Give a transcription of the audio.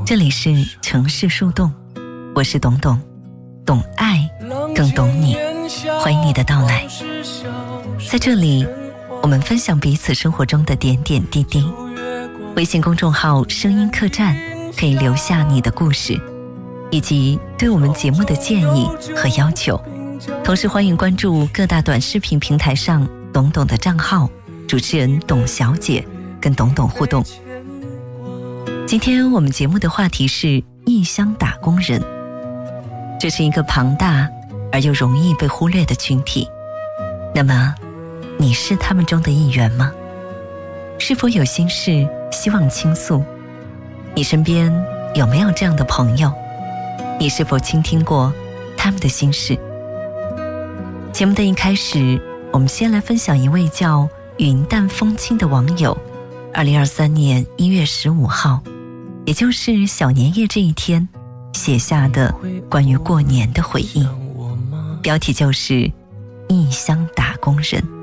这里是城市树洞，我是董董，懂爱更懂你，欢迎你的到来。在这里我们分享彼此生活中的点点滴滴。微信公众号声音客栈可以留下你的故事以及对我们节目的建议和要求，同时欢迎关注各大短视频平台上董董的账号，主持人董小姐跟董董互动。今天我们节目的话题是异乡打工人，这是一个庞大而又容易被忽略的群体。那么你是他们中的一员吗？是否有心事希望倾诉？你身边有没有这样的朋友？你是否倾听过他们的心事？节目的一开始，我们先来分享一位叫云淡风轻的网友2023年1月15号，也就是小年夜这一天写下的关于过年的回忆，标题就是异乡打工人。